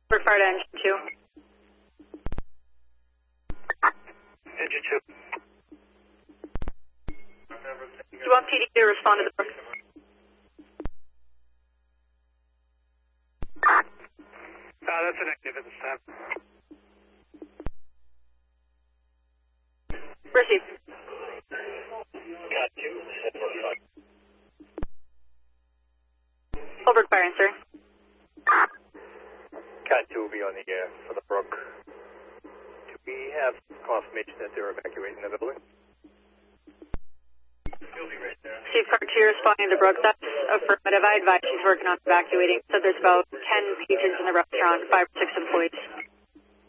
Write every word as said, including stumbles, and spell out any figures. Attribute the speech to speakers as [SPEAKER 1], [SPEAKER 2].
[SPEAKER 1] We're fired at engine two.
[SPEAKER 2] Engine two.
[SPEAKER 1] Do you want P D to respond to the Brook?
[SPEAKER 2] Uh, that's a negative at this time.
[SPEAKER 1] Receive.
[SPEAKER 2] Got two.
[SPEAKER 1] Holbrook firing, sir.
[SPEAKER 2] Cat two will be on the air for the Brook. Do we have confirmation that they're evacuating the building? You'll be right there.
[SPEAKER 1] Steve Car two responding to the Brook. That's affirmative. I advise she's working on evacuating. So there's about ten patrons in the restaurant, five or six employees.